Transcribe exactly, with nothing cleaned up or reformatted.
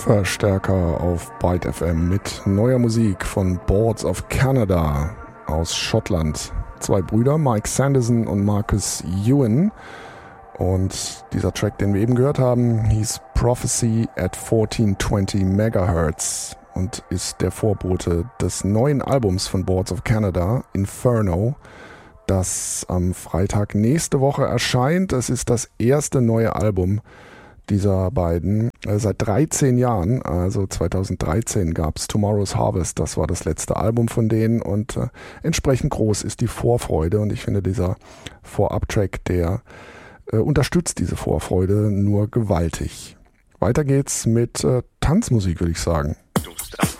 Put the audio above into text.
Verstärker auf Byte F M mit neuer Musik von Boards of Canada aus Schottland. Zwei Brüder, Mike Sanderson und Marcus Ewan. Und dieser Track, den wir eben gehört haben, hieß Prophecy at fourteen twenty Megahertz und ist der Vorbote des neuen Albums von Boards of Canada, Inferno, das am Freitag nächste Woche erscheint. Es ist das erste neue Album dieser beiden. Seit dreizehn Jahren, also zweitausenddreizehn, gab es Tomorrow's Harvest, das war das letzte Album von denen und äh, entsprechend groß ist die Vorfreude und ich finde, dieser Vorab-Track, der äh, unterstützt diese Vorfreude nur gewaltig. Weiter geht's mit äh, Tanzmusik, würde ich sagen.